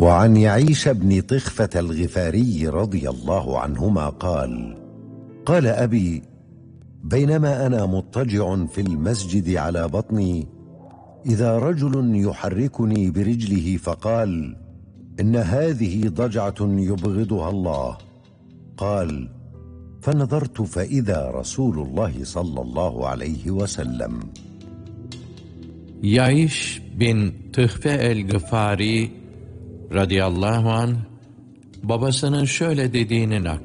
وعن يعيش بن طخفة الغفاري رضي الله عنهما قال: قال أبي: بينما أنا مضطجع في المسجد على بطني، إذا رجل يحركني برجله فقال: إن هذه ضجعة يبغضها الله. قال: فنظرت فإذا رسول الله صلى الله عليه وسلم. Yaiş bin Tıhfe el-Gıfari radıyallahu anh babasının şöyle dediğini